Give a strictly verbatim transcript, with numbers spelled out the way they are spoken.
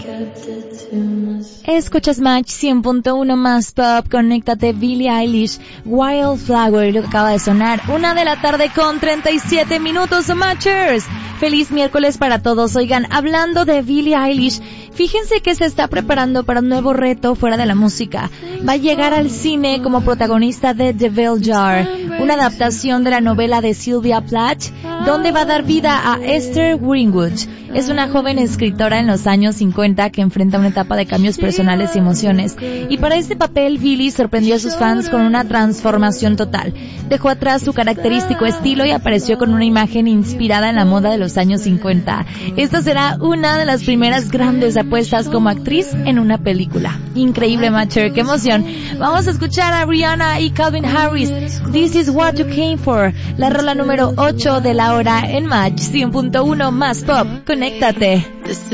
Escuchas Match cien punto uno más pop, conéctate. Billie Eilish, Wildflower, lo que acaba de sonar, una de la tarde con treinta y siete minutos, Matchers. Feliz miércoles para todos. Oigan, hablando de Billie Eilish, fíjense que se está preparando para un nuevo reto fuera de la música. Va a llegar al cine como protagonista de The Bell Jar, una adaptación de la novela de Sylvia Plath, donde va a dar vida a Esther Greenwood. Es una joven escritora en los años cincuenta que enfrenta una etapa de cambios personales y emociones. Y para este papel, Billie sorprendió a sus fans con una transformación total. Dejó atrás su característico estilo y apareció con una imagen inspirada en la moda de los años cincuenta. Esta será una de las primeras grandes apuestas como actriz en una película. Increíble, Matcher, qué emoción. Vamos a escuchar a Rihanna y Calvin Harris. This is what you came for. La rola número ocho de la hora en Match cien punto uno más pop. Conéctate.